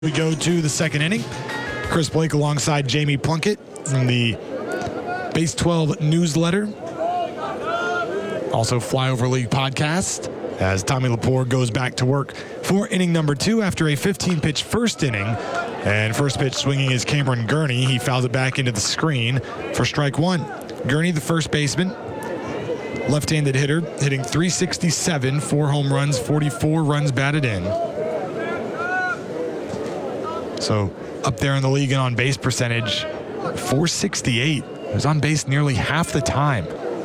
We go to the second inning. Chris Blake alongside Jamie Plunkett from the Base 12 newsletter. Also Flyover League podcast as Tommy Lepore goes back to work for inning number 2 after a 15-pitch first inning. And first pitch swinging is Cameron Gurney. He fouls it back into the screen for strike 1. Gurney, the first baseman, left-handed hitter, hitting .367, 4 home runs, 44 runs batted in. So up there in the league in on-base percentage, .468. He was on base nearly half the time.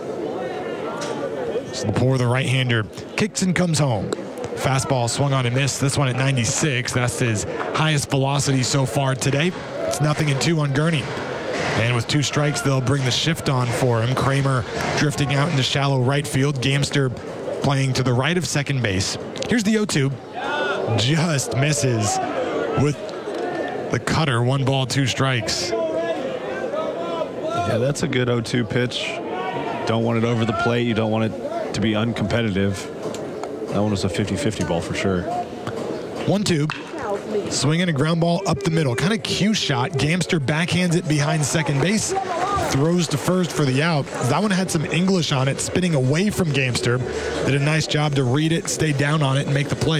So Lepore, the right-hander, kicks and comes home. Fastball swung on and missed. This one at 96. That's his highest velocity so far today. It's 0-2 on Gurney. And with 2 strikes, they'll bring the shift on for him. Kramer drifting out into shallow right field. Gamster playing to the right of second base. Here's the 0-2. Just misses with the cutter. 1 ball, 2 strikes. Yeah, that's a good 0-2 pitch. Don't want it over the plate. You don't want it to be uncompetitive. That one was a 50-50 ball for sure. 1-2. Swinging a ground ball up the middle. Kind of cue shot. Gamster backhands it behind second base. Throws to first for the out. That one had some English on it, spinning away from Gamster. Did a nice job to read it, stay down on it, and make the play.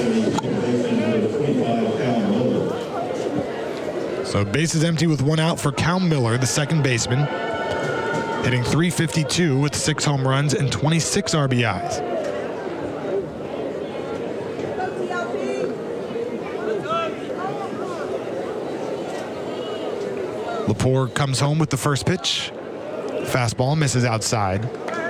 So bases empty with 1 out for Cal Miller, the second baseman, hitting .352 with 6 home runs and 26 RBIs. Lepore comes home with the first pitch. Fastball misses outside.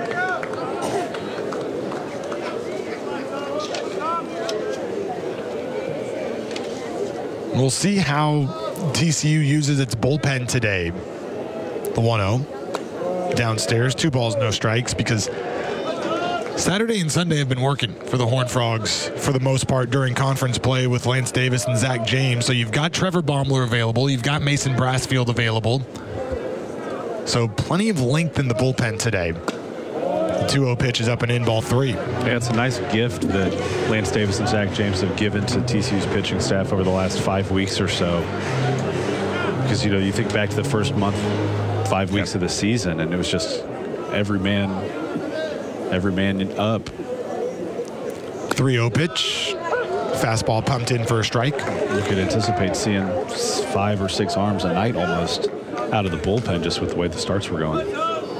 We'll see how TCU uses its bullpen today. The 1-0 downstairs, 2 balls, no strikes, because Saturday and Sunday have been working for the Horned Frogs for the most part during conference play with Lance Davis and Zach James. So you've got Trevor Baumler available. You've got Mason Brassfield available. So plenty of length in the bullpen today. The 2-0 pitch is up and in, ball 3. Yeah, it's a nice gift that Lance Davis and Zach James have given to TCU's pitching staff over the last 5 weeks or so. Because, you know, you think back to the first month, 5 weeks of the season, and it was just every man up. 3-0 pitch. Fastball pumped in for a strike. You could anticipate seeing 5 or 6 arms a night almost out of the bullpen just with the way the starts were going.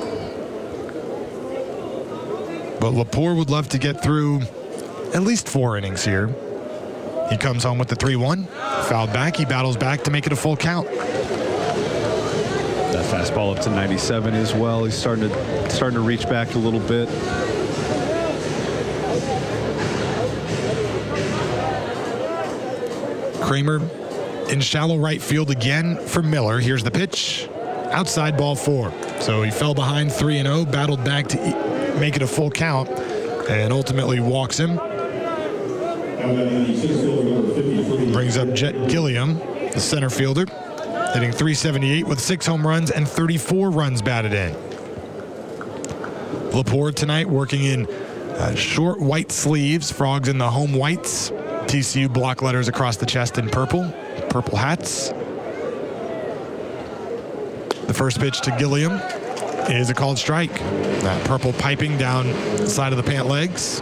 But Lepore would love to get through at least 4 innings here. He comes home with the 3-1. Fouled back. He battles back to make it a full count. That fastball up to 97 as well. He's starting to reach back a little bit. Kramer in shallow right field again for Miller. Here's the pitch. Outside, ball 4. So he fell behind 3-0, battled back to make it a full count, and ultimately walks him. Brings up Jet Gilliam, the center fielder, hitting .378 with 6 home runs and 34 runs batted in. Lepore tonight working in short white sleeves, Frogs in the home whites, TCU block letters across the chest in purple hats. The first pitch to Gilliam is a called strike. That purple piping down the side of the pant legs.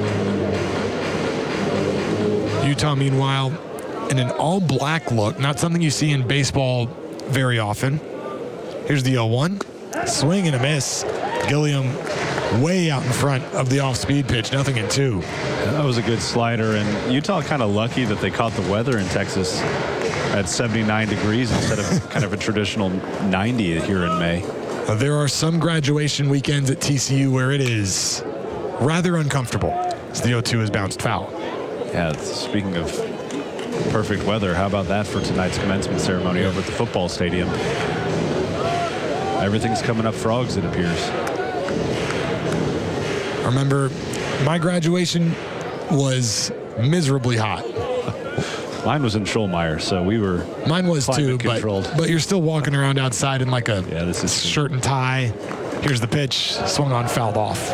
Utah, meanwhile, in an all-black look, not something you see in baseball very often. Here's the 0-1. Swing and a miss. Gilliam way out in front of the off-speed pitch, 0-2. That was a good slider, and Utah kind of lucky that they caught the weather in Texas at 79 degrees instead of kind of a traditional 90 here in May. There are some graduation weekends at TCU where it is rather uncomfortable as the 0-2 is bounced foul. Yeah, speaking of perfect weather, how about that for tonight's commencement ceremony over at the football stadium? Everything's coming up Frogs, it appears. I remember my graduation was miserably hot. Mine was in Schollmeyer, so we were. Mine was too, controlled. but you're still walking around outside in like a this is shirt and tie. Here's the pitch, swung on, fouled off.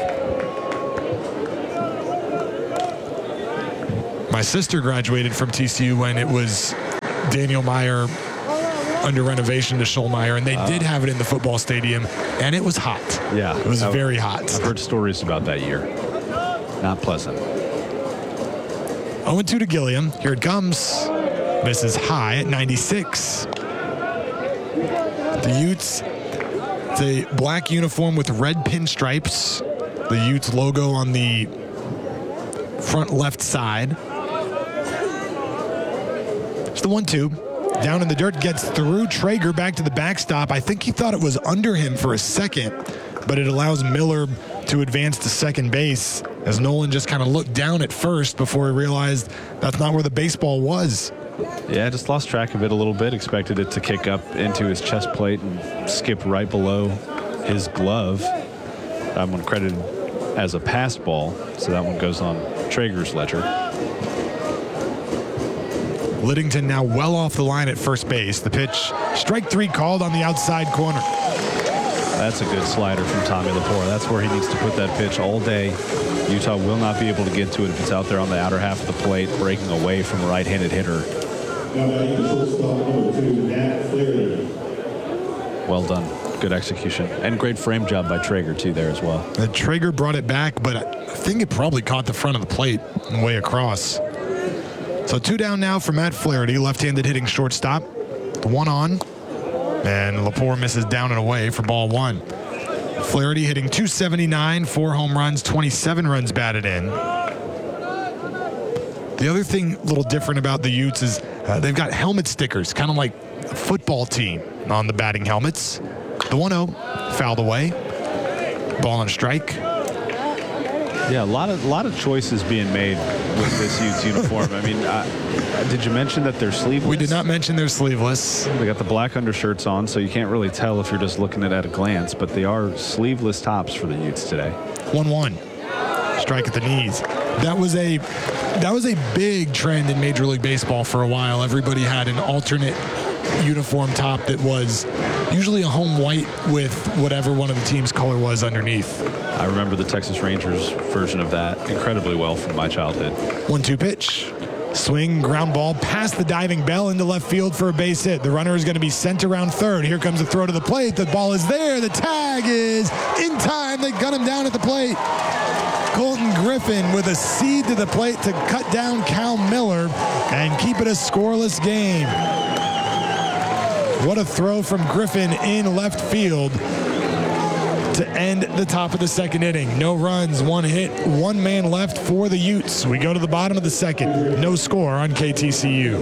My sister graduated from TCU when it was Daniel Meyer under renovation to Schollmeyer, and they did have it in the football stadium, and it was hot. Yeah. It was very hot. I've heard stories about that year. Not pleasant. 0-2 to Gilliam. Here it comes. Misses high at 96. The Utes, it's a black uniform with red pinstripes. The Utes logo on the front left side. It's the 1-2. Down in the dirt, gets through. Traeger back to the backstop. I think he thought it was under him for a second, but it allows Miller to advance to second base as Nolan just kind of looked down at first before he realized that's not where the baseball was. Yeah, just lost track of it a little bit. Expected it to kick up into his chest plate and skip right below his glove. That one credited as a passed ball, so that one goes on Traeger's ledger. Liddington now well off the line at first base. The pitch, strike 3 called on the outside corner. That's a good slider from Tommy Lepore. That's where he needs to put that pitch all day. Utah will not be able to get to it if it's out there on the outer half of the plate, breaking away from a right-handed hitter. Well done. Good execution. And great frame job by Traeger, too, there as well. Traeger brought it back, but I think it probably caught the front of the plate and way across. So 2 down now for Matt Flaherty, left-handed hitting shortstop. The 1 on, and Lepore misses down and away for ball 1. Flaherty hitting .279, 4 home runs, 27 runs batted in. The other thing a little different about the Utes is they've got helmet stickers, kind of like a football team on the batting helmets. The 1-0 fouled away. Ball and strike. Yeah, a lot of choices being made with this Utes uniform. I mean, did you mention that they're sleeveless? We did not mention they're sleeveless. They got the black undershirts on, so you can't really tell if you're just looking at it at a glance, but they are sleeveless tops for the Utes today. 1-1. Strike at the knees. That was a big trend in Major League Baseball for a while. Everybody had an alternate uniform top that was usually a home white with whatever one of the team's color was underneath. I remember the Texas Rangers version of that incredibly well from my childhood. 1-2 pitch. Swing, ground ball, past the diving Bell into left field for a base hit. The runner is going to be sent around third. Here comes the throw to the plate. The ball is there. The tag is in time. They gun him down at the plate. Colton Griffin with a seed to the plate to cut down Cal Miller and keep it a scoreless game. What a throw from Griffin in left field to end the top of the second inning. No runs, 1 hit, 1 man left for the Utes. We go to the bottom of the second. No score on KTCU.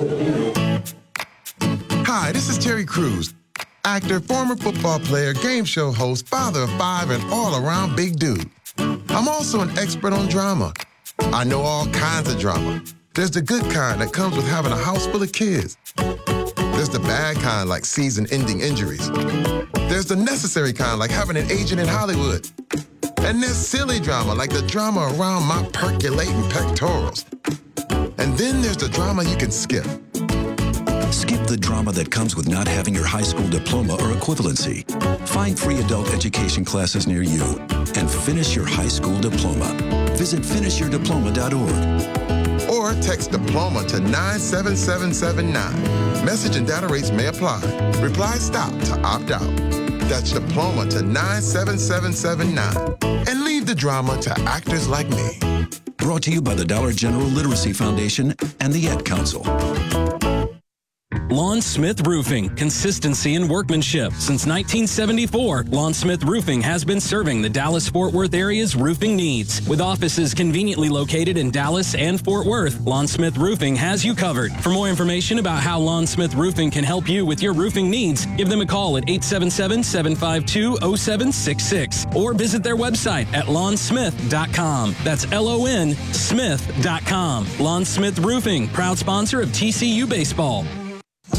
Hi, this is Terry Crews, actor, former football player, game show host, father of 5, and all-around big dude. I'm also an expert on drama. I know all kinds of drama. There's the good kind that comes with having a house full of kids. There's the bad kind, like season-ending injuries. There's the necessary kind, like having an agent in Hollywood. And there's silly drama, like the drama around my percolating pectorals. And then there's the drama you can skip. Skip the drama that comes with not having your high school diploma or equivalency. Find free adult education classes near you and finish your high school diploma. Visit finishyourdiploma.org. Or text diploma to 97779. Message and data rates may apply. Reply STOP to opt out. That's diploma to 97779. And leave the drama to actors like me. Brought to you by the Dollar General Literacy Foundation and the Ed Council. Lawn Smith Roofing, consistency in workmanship. Since 1974, Lawn Smith Roofing has been serving the Dallas-Fort Worth area's roofing needs. With offices conveniently located in Dallas and Fort Worth, Lawn Smith Roofing has you covered. For more information about how Lawn Smith Roofing can help you with your roofing needs, give them a call at 877-752-0766 or visit their website at lawnsmith.com. That's LON Smith.com. Lawn Smith Roofing, proud sponsor of TCU Baseball.